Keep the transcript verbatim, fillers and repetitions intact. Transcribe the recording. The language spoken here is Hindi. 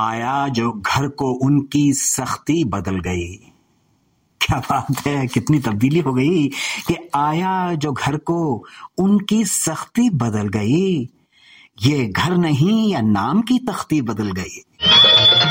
आया जो घर को उनकी सख्ती बदल गई। क्या बात है, कितनी तब्दीली हो गई कि आया जो घर को उनकी सख्ती बदल गई। ये घर नहीं या नाम की तख्ती बदल गई।